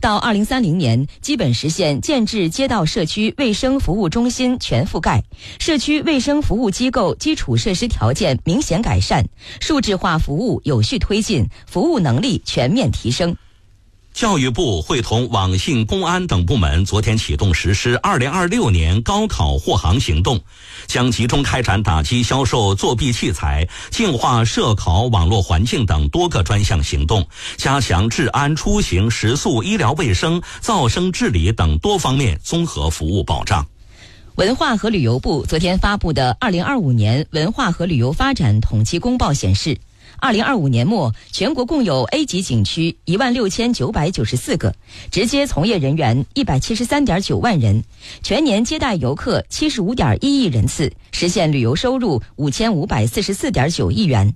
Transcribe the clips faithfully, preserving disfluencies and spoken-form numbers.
到二零三零年，基本实现建制街道社区卫生服务中心全覆盖，社区卫生服务机构基础设施条件明显改善，数字化服务有序推进，服务能力全面提升。 教育部会同网信、公安等部门昨天启动实施二零二六年高考护航行动，将集中开展打击销售作弊器材、净化涉考网络环境等多个专项行动，加强治安、出行、食宿、医疗卫生、噪声治理等多方面综合服务保障。 文化和旅游部昨天发布的二零二五年文化和旅游发展统计公报显示，二零二五年末，全国共有 A 级景区一万六千九百九十四个，直接从业人员一百七十三点九万人，全年接待游客七十五点一亿人次，实现旅游收入五千五百四十四点九亿元。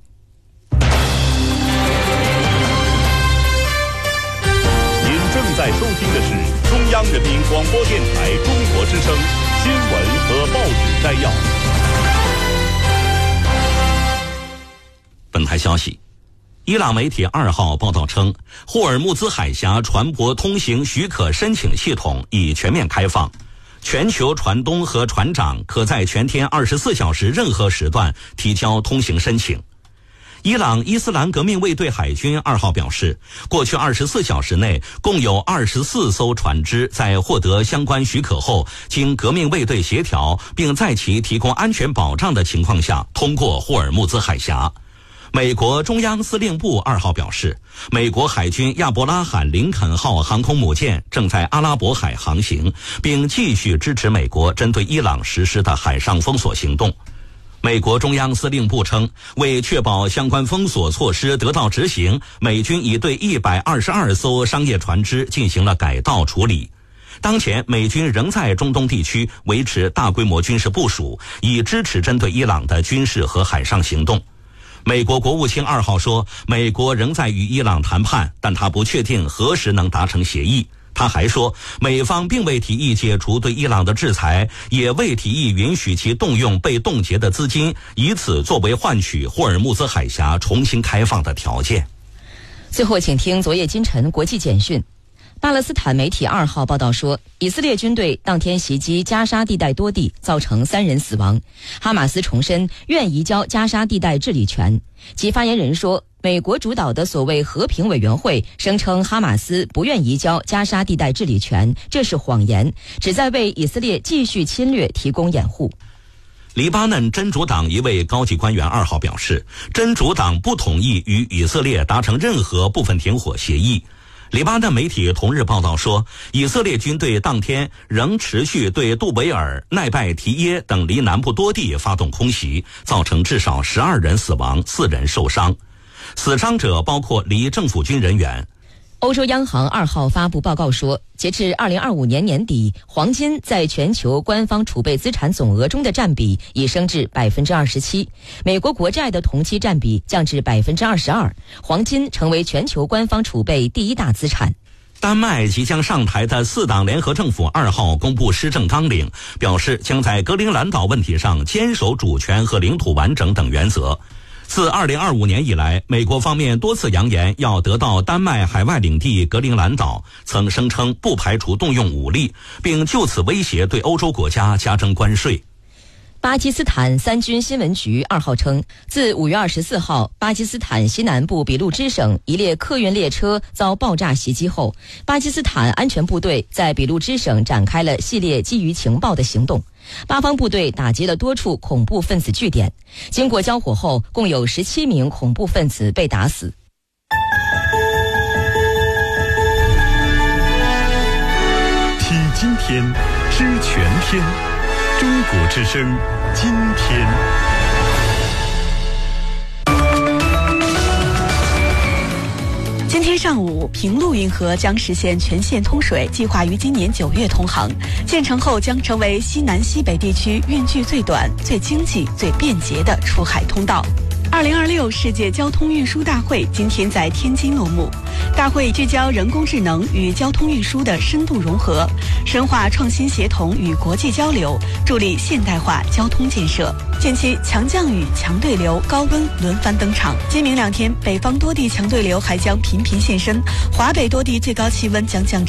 您正在收听的是中央人民广播电台中国之声新闻和报纸摘要。 本台消息，伊朗媒体二号报道称，霍尔木兹海峡船舶通行许可申请系统已全面开放，全球船东和船长可在全天二十四小时任何时段提交通行申请。伊朗伊斯兰革命卫队海军二号表示，过去二十四小时内，共有二十四艘船只在获得相关许可后，经革命卫队协调并在其提供安全保障的情况下，通过霍尔木兹海峡。美国中央司令部二号表示，美国海军亚伯拉罕·林肯号航空母舰正在阿拉伯海航行，并继续支持美国针对伊朗实施的海上封锁行动。美国中央司令部称，为确保相关封锁措施得到执行，美军已对一百二十二艘商业船只进行了改道处理。当前，美军仍在中东地区维持大规模军事部署，以支持针对伊朗的军事和海上行动。美国国务卿二号说，美国仍在与伊朗谈判，但他不确定何时能达成协议。他还说，美方并未提议解除对伊朗的制裁，也未提议允许其动用被冻结的资金，以此作为换取霍尔木兹海峡重新开放的条件。 最后请听昨夜今晨国际简讯。巴勒斯坦媒体二号报道说，以色列军队当天袭击加沙地带多地，造成三人死亡。哈马斯重申愿移交加沙地带治理权。其发言人说，美国主导的所谓和平委员会声称哈马斯不愿移交加沙地带治理权，这是谎言，旨在为以色列继续侵略提供掩护。 黎巴嫩真主党一位高级官员二号表示，真主党不同意与以色列达成任何部分停火协议。黎巴嫩媒体同日报道说，以色列军队当天仍持续对杜维尔、奈拜提耶等离南部多地发动空袭，造成至少十二人死亡，四人受伤。死伤者包括离政府军人员。 欧洲央行二号发布报告说，截至二零二五年年底，黄金在全球官方储备资产总额中的占比已升至百分之二十七，美国国债的同期占比降至百分之二十二，黄金成为全球官方储备第一大资产。 丹麦即将上台的四党联合政府二号公布施政纲领，表示将在格陵兰岛问题上坚守主权和领土完整等原则。自二零二五年以来，美国方面多次扬言要得到丹麦海外领地格陵兰岛，曾声称不排除动用武力，并就此威胁对欧洲国家加征关税。 巴基斯坦三军新闻局二号称，自五月二十四号巴基斯坦西南部俾路支省一列客运列车遭爆炸袭击后，巴基斯坦安全部队在俾路支省展开了系列基于情报的行动。巴方部队打击了多处恐怖分子据点，经过交火后，共有十七名恐怖分子被打死。 听今天，知全天。中国之声，今天。 今天上午，平陆运河将实现全线通水，计划于今年九月通航。建成后将成为西南西北地区运距最短、最经济、最便捷的出海通道。二零二六世界交通运输大会今天在天津落幕。大会聚焦人工智能与交通运输的深度融合，深化创新协同与国际交流，助力现代化交通建设。近期强降雨、强对流、高温轮番登场，今明两天北方多地强对流还将频频现身，华北多地最高气温将降至